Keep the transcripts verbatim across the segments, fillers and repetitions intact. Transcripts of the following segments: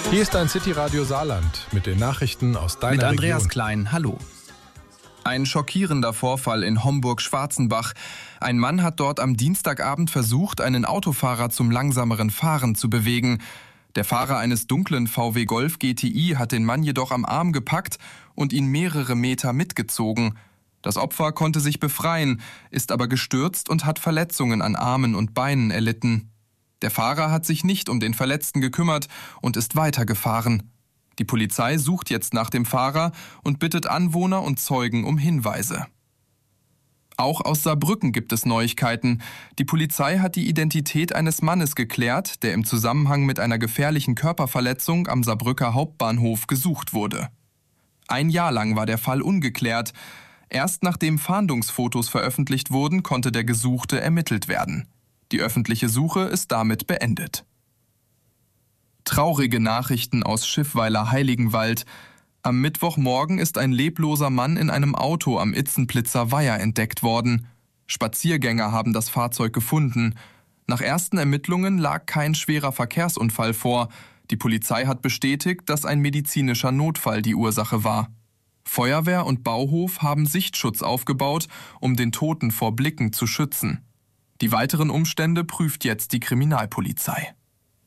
Hier ist ein City-Radio Saarland mit den Nachrichten aus deiner Mit Andreas Region. Klein, hallo. Ein schockierender Vorfall in Homburg-Schwarzenbach. Ein Mann hat dort am Dienstagabend versucht, einen Autofahrer zum langsameren Fahren zu bewegen. Der Fahrer eines dunklen V W Golf G T I hat den Mann jedoch am Arm gepackt und ihn mehrere Meter mitgezogen. Das Opfer konnte sich befreien, ist aber gestürzt und hat Verletzungen an Armen und Beinen erlitten. Der Fahrer hat sich nicht um den Verletzten gekümmert und ist weitergefahren. Die Polizei sucht jetzt nach dem Fahrer und bittet Anwohner und Zeugen um Hinweise. Auch aus Saarbrücken gibt es Neuigkeiten. Die Polizei hat die Identität eines Mannes geklärt, der im Zusammenhang mit einer gefährlichen Körperverletzung am Saarbrücker Hauptbahnhof gesucht wurde. Ein Jahr lang war der Fall ungeklärt. Erst nachdem Fahndungsfotos veröffentlicht wurden, konnte der Gesuchte ermittelt werden. Die öffentliche Suche ist damit beendet. Traurige Nachrichten aus Schiffweiler-Heiligenwald. Am Mittwochmorgen ist ein lebloser Mann in einem Auto am Itzenplitzer Weiher entdeckt worden. Spaziergänger haben das Fahrzeug gefunden. Nach ersten Ermittlungen lag kein schwerer Verkehrsunfall vor. Die Polizei hat bestätigt, dass ein medizinischer Notfall die Ursache war. Feuerwehr und Bauhof haben Sichtschutz aufgebaut, um den Toten vor Blicken zu schützen. Die weiteren Umstände prüft jetzt die Kriminalpolizei.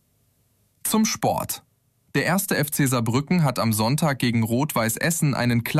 Zum Sport. Der erste F C Saarbrücken hat am Sonntag gegen Rot-Weiß Essen einen